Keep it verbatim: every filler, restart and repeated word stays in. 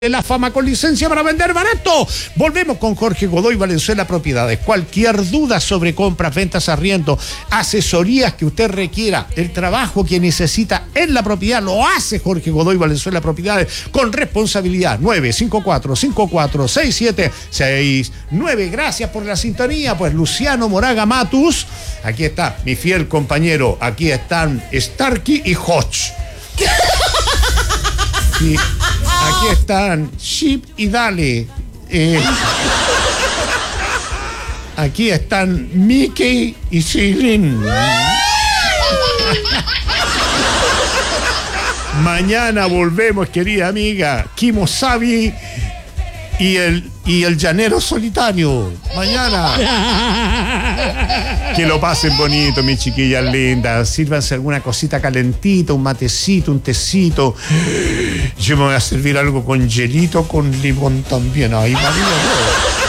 La fama con licencia para vender barato. Volvemos con Jorge Godoy Valenzuela Propiedades. Cualquier duda sobre compras, ventas, arriendo, asesorías que usted requiera, el trabajo que necesita en la propiedad, lo hace Jorge Godoy Valenzuela Propiedades con responsabilidad. nueve cinco cuatro, cinco cuatro seis siete seis nueve. Gracias por la sintonía. Pues Luciano Moraga Matus, aquí está mi fiel compañero. Aquí están Starkey y Hodge. Sí. Aquí están Chip y Dale. Eh, aquí están Mickey y Silin. Mañana volvemos, querida amiga. Kimo Sabi y el, y el llanero solitario. Mañana. Que lo pasen bonito, mis chiquillas lindas. Sírvanse alguna cosita calentita, un matecito, un tecito. Yo me voy a servir algo con hielito, con limón también. Ay, María.